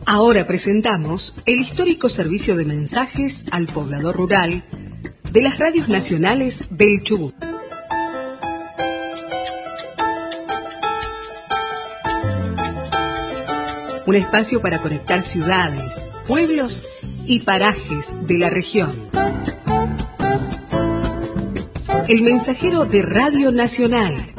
Ahora presentamos el histórico servicio de mensajes al poblador rural de las radios nacionales del Chubut. Un espacio para conectar ciudades, pueblos y parajes de la región. El mensajero de Radio Nacional.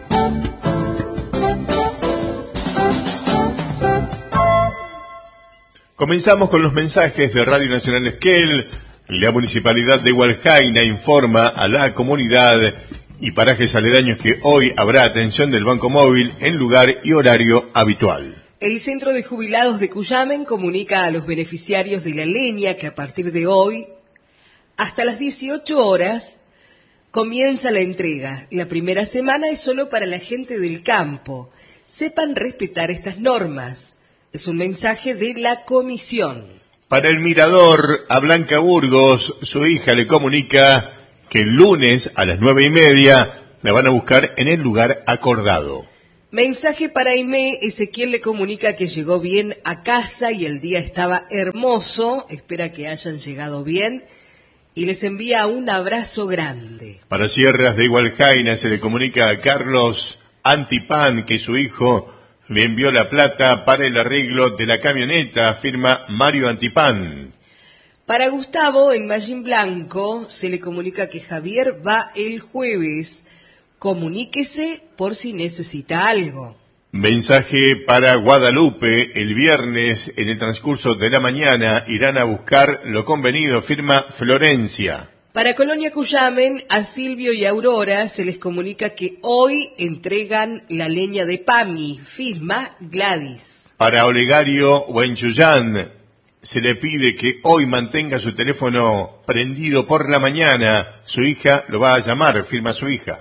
Comenzamos con los mensajes de Radio Nacional Esquel. La Municipalidad de Hualjaina informa a la comunidad y parajes aledaños que hoy habrá atención del Banco Móvil en lugar y horario habitual. El Centro de Jubilados de Cuyamen comunica a los beneficiarios de la leña que a partir de hoy, hasta las 18 horas, comienza la entrega. La primera semana es solo para la gente del campo. Sepan respetar estas normas. Es un mensaje de la comisión. Para el Mirador, a Blanca Burgos, su hija le comunica que el lunes a las 9:30 la van a buscar en el lugar acordado. Mensaje para Aimé, Ezequiel le comunica que llegó bien a casa y el día estaba hermoso, espera que hayan llegado bien y les envía un abrazo grande. Para Sierras de Hualjaina se le comunica a Carlos Antipán que su hijo le envió la plata para el arreglo de la camioneta, firma Mario Antipán. Para Gustavo, en Mallín Blanco, se le comunica que Javier va el jueves. Comuníquese por si necesita algo. Mensaje para Guadalupe, el viernes, en el transcurso de la mañana, irán a buscar lo convenido, firma Florencia. Para Colonia Cuyamen, a Silvio y Aurora se les comunica que hoy entregan la leña de Pami, firma Gladys. Para Olegario Huenchuyán, se le pide que hoy mantenga su teléfono prendido por la mañana. Su hija lo va a llamar, firma su hija.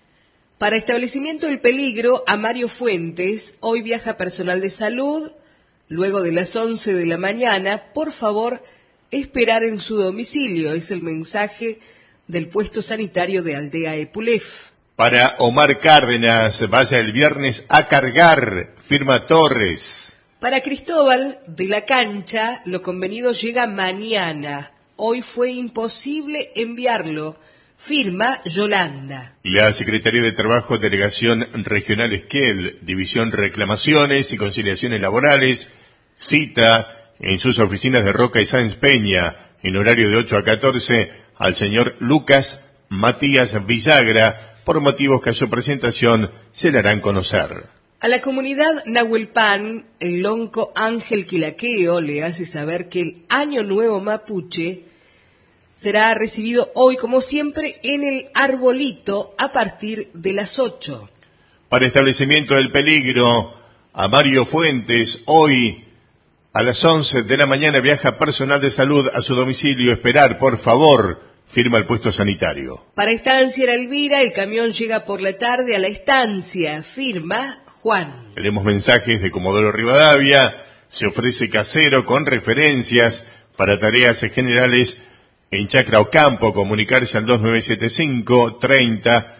Para Establecimiento El Peligro, a Mario Fuentes, hoy viaja personal de salud, luego de las 11 de la mañana, por favor, esperar en su domicilio, es el mensaje del puesto sanitario de Aldea Epulef. Para Omar Cárdenas, vaya el viernes a cargar, firma Torres. Para Cristóbal de la Cancha, lo convenido llega mañana. Hoy fue imposible enviarlo, firma Yolanda. La Secretaría de Trabajo, Delegación Regional Esquel, División Reclamaciones y Conciliaciones Laborales, cita en sus oficinas de Roca y Sáenz Peña, en horario de 8 a 14, al señor Lucas Matías Villagra, por motivos que a su presentación se le harán conocer. A la comunidad Nahuelpan, el lonco Ángel Quilaqueo le hace saber que el Año Nuevo Mapuche será recibido hoy, como siempre, en el arbolito a partir de las 8. Para Establecimiento del Peligro, a Mario Fuentes, hoy a las 11 de la mañana viaja personal de salud a su domicilio. Esperar, por favor, firma el puesto sanitario. Para Estancia La Elvira, el camión llega por la tarde a la estancia, firma Juan. Tenemos mensajes de Comodoro Rivadavia, se ofrece casero con referencias para tareas generales en Chacra Ocampo, comunicarse al 2975 30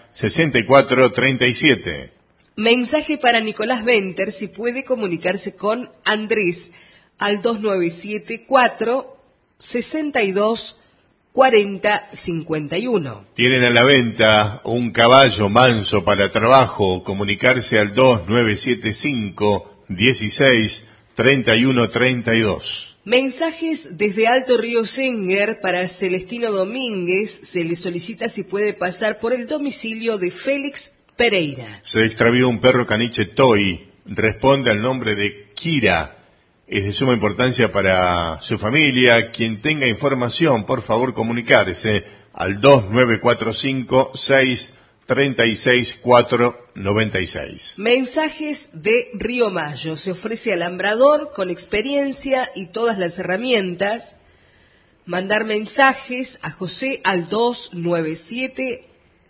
64 37. Mensaje para Nicolás Venter, si puede comunicarse con Andrés al 2974 62 40 51. Tienen a la venta un caballo manso para trabajo, comunicarse al 2975 16 31 32. Mensajes desde Alto Río Senger para Celestino Domínguez, se le solicita si puede pasar por el domicilio de Félix Pereira. Se extravió un perro caniche Toy, responde al nombre de Kira. Es de suma importancia para su familia. Quien tenga información, por favor comunicarse al 2945 6 36 4 96. Mensajes de Río Mayo. Se ofrece alambrador con experiencia y todas las herramientas. Mandar mensajes a José al 297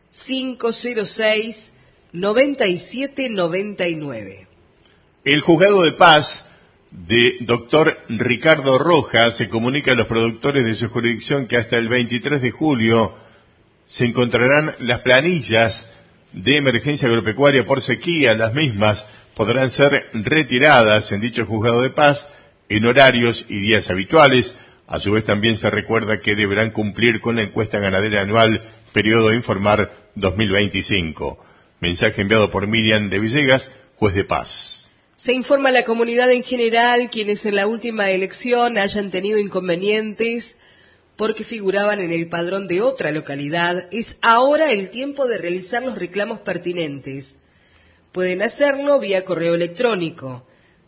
506 97 99. El Juzgado de Paz de Dr. Ricardo Rojas se comunica a los productores de su jurisdicción que hasta el 23 de julio se encontrarán las planillas de emergencia agropecuaria por sequía. Las mismas podrán ser retiradas en dicho Juzgado de Paz en horarios y días habituales. A su vez también se recuerda que deberán cumplir con la encuesta ganadera anual, periodo a informar 2025. Mensaje enviado por Miriam de Villegas, juez de paz. Se informa a la comunidad en general quienes en la última elección hayan tenido inconvenientes porque figuraban en el padrón de otra localidad. Es ahora el tiempo de realizar los reclamos pertinentes. Pueden hacerlo vía correo electrónico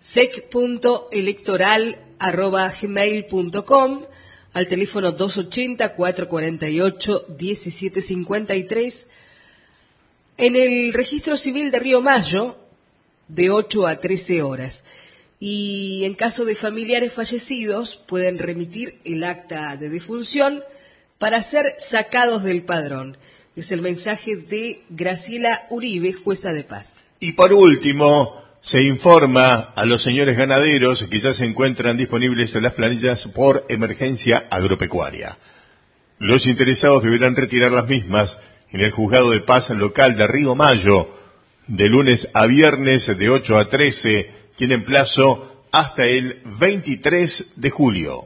sec.electoral@gmail.com, al teléfono 280-448-1753, en el registro civil de Río Mayo, de 8 a 13 horas. Y en caso de familiares fallecidos, pueden remitir el acta de defunción para ser sacados del padrón. Es el mensaje de Graciela Uribe, jueza de paz. Y por último, se informa a los señores ganaderos que ya se encuentran disponibles las planillas por emergencia agropecuaria. Los interesados deberán retirar las mismas en el juzgado de paz local de Río Mayo, de lunes a viernes de 8 a 13, tienen plazo hasta el 23 de julio.